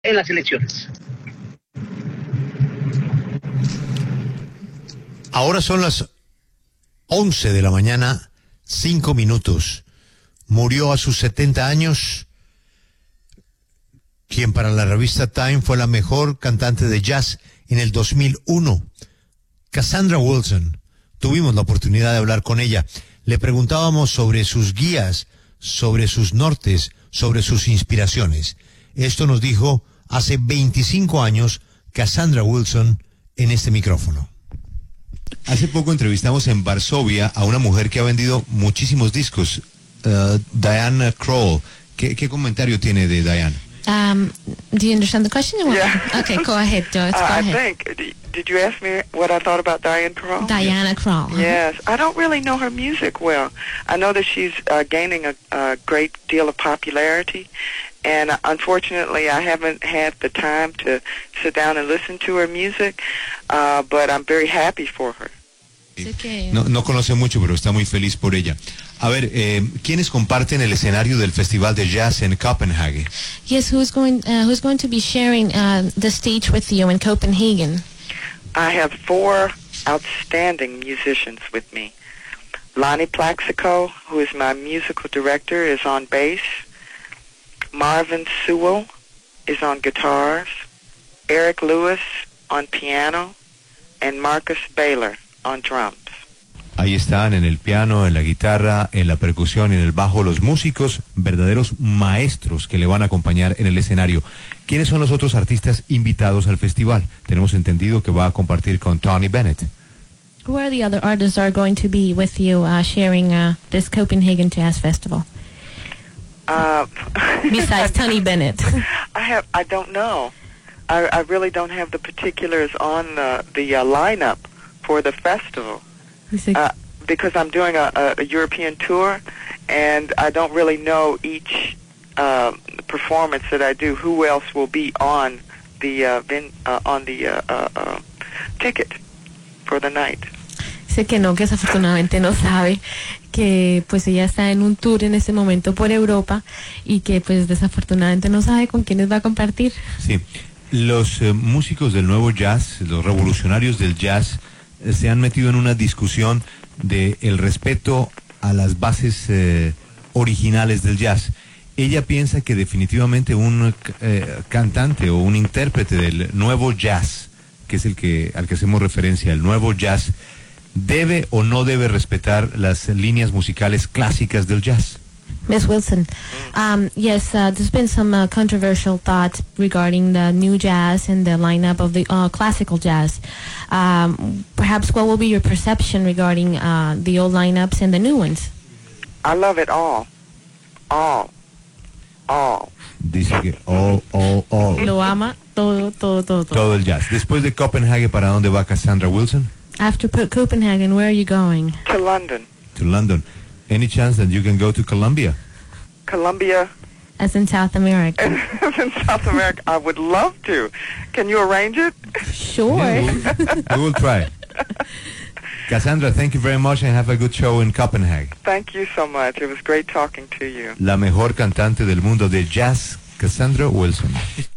en las elecciones. Ahora son las 11 de la mañana, 5 minutos. Murió a sus 70 años quien para la revista Time fue la mejor cantante de jazz en el 2001. Cassandra Wilson. Tuvimos la oportunidad de hablar con ella. Le preguntábamos sobre sus guías, sobre sus nortes, sobre sus inspiraciones. Esto nos dijo hace 25 años Cassandra Wilson en este micrófono. Hace poco entrevistamos en Varsovia a una mujer que ha vendido muchísimos discos, Diana Krall. ¿Qué comentario tiene de Diana? Do you understand the question? Yeah. Okay, go ahead, Joyce. Go ahead. I think. Did you ask me what I thought about Diana Krall? Diana Krall. Yes. I don't really know her music well. I know that she's gaining a great deal of popularity, and unfortunately I haven't had the time to sit down and listen to her music, but I'm very happy for her. No conoce mucho, pero está muy feliz por ella. A ver, ¿quiénes comparten el escenario del Festival de Jazz en Copenhague? Yes, who's going to be sharing the stage with you in Copenhagen? I have 4 outstanding musicians with me. Lonnie Plaxico, who is my musical director, is on bass. Marvin Sewell is on guitars. Eric Lewis on piano. And Marcus Baylor on drums. Ahí están en el piano, en la guitarra, en la percusión y en el bajo los músicos, verdaderos maestros que le van a acompañar en el escenario. ¿Quiénes son los otros artistas invitados al festival? Tenemos entendido que va a compartir con Tony Bennett. Who are the other artists that are going to be with you sharing this Copenhagen Jazz Festival? Besides Tony Bennett. I don't know. I really don't have the particulars on the lineup for the festival. Because I'm doing a European tour, and I don't really know each performance that I do, who else will be on the ticket for the night. Sé que no, que desafortunadamente no sabe, que pues ella está en un tour en este momento por Europa y que pues desafortunadamente no sabe con quiénes va a compartir. Sí, los músicos del nuevo jazz, los revolucionarios del jazz, se han metido en una discusión de el respeto a las bases originales del jazz. Ella piensa que definitivamente un cantante o un intérprete del nuevo jazz, que es al que hacemos referencia, el nuevo jazz, debe o no debe respetar las líneas musicales clásicas del jazz. Ms. Wilson, yes, there's been some controversial thoughts regarding the new jazz and the lineup of the classical jazz. Perhaps what will be your perception regarding the old lineups and the new ones? I love it all. All. Dice que all. Lo ama todo. Todo el jazz. Después de Copenhague, ¿para dónde va Cassandra Wilson? After Copenhagen, where are you going? To London. To London. Any chance that you can go to Colombia? Colombia. As in South America. As in South America. I would love to. Can you arrange it? Sure. Yeah, we will try. Cassandra, thank you very much and have a good show in Copenhagen. Thank you so much. It was great talking to you. La mejor cantante del mundo de jazz, Cassandra Wilson.